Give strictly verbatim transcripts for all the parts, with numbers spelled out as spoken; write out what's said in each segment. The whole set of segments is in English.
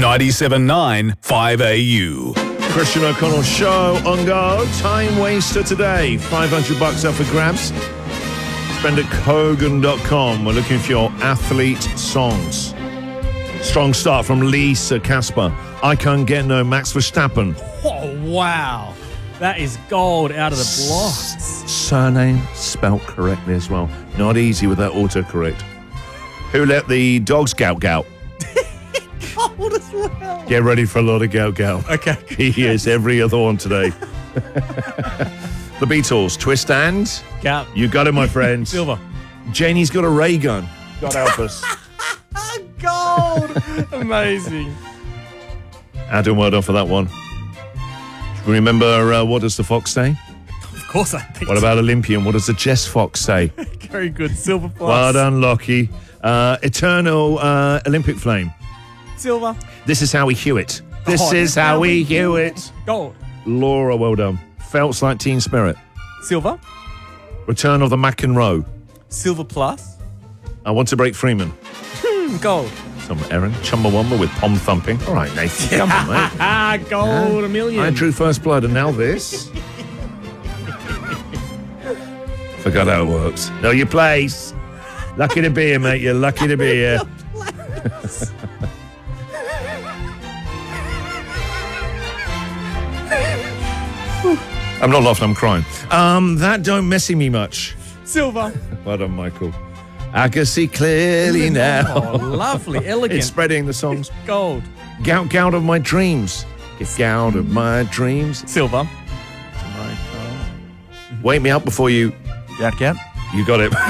ninety-seven point nine five A U. Christian O'Connell Show on go. Time waster today. five hundred bucks up for grabs. Spend at Kogan dot com. We're looking for your athlete songs. Strong start from Lisa Casper. I Can't Get No Max Verstappen. Oh, wow. That is gold out of the blocks. S- surname spelt correctly as well. Not easy with that autocorrect. Who let the dogs gout gout? Gold as well. Get ready for a lot of gout gout. Okay. He is every other one today. The Beatles, Twist and... Gout. You got it, my friend. Silver. Janie's got a ray gun. God help us. Gold. Amazing. Adam, well done for that one. Remember, uh, what does the fox say? Of course I think What about Olympian? What does the Jess Fox say? Very good. Silver plus. Well done, Lockie. Uh, eternal uh, Olympic flame. Silver. This is how we hew it. This Oh, is how we hew it. Gold. Laura, well done. Felts like Teen Spirit. Silver. Return of the McEnroe. Silver plus. I want to break Freeman. Gold. Some Aaron. Chumbawamba with palm thumping. All right, Nathan. Come on, mate. Ah, gold. Yeah. A million. I drew first blood and now this. Forgot how it works. Know your place. Lucky to be here, mate. You're lucky to be here. I'm not laughing, I'm crying. Um, that don't messy me much. Silver. Well done, Michael. I can see clearly now. Oh, lovely. Elegant. It's spreading the songs. Gold. Gout, gout of my dreams. Get gout of my dreams. Silver. Wake me up before you... Gout, gout. You got it.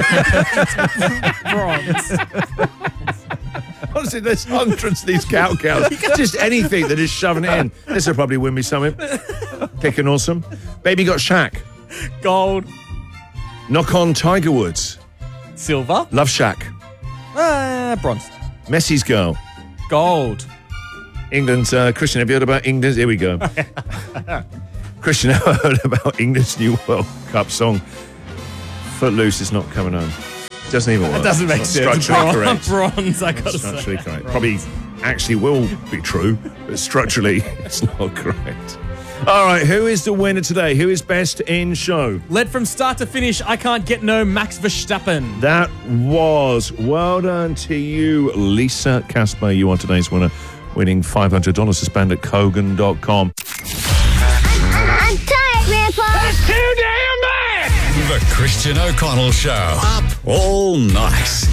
Bronze. Honestly, there's hundreds of these gout gouts. Just anything that is shoving it in. This will probably win me something. Kicking awesome. Baby Got Shaq. Gold. Knock on Tiger Woods. Silver. Love Shack. Ah, bronze. Messi's Girl. Gold. England's uh, Christian. Have you heard about England's? Here we go. Christian, have you heard about England's new World Cup song? Footloose is not coming home. Doesn't even work. It doesn't make It's sense. Structurally Bronze, correct. bronze, I gotta Structurally say. correct. Bronze. Probably actually will be true, but structurally it's not correct. All right, who is the winner today? Who is best in show? Led from start to finish, I Can't Get No Max Verstappen. That was well done to you, Lisa Casper. You are today's winner, winning five hundred dollars to spend at Kogan dot com. I'm tired, Grandpa. That's too damn bad! The Christian O'Connell Show. Up all night.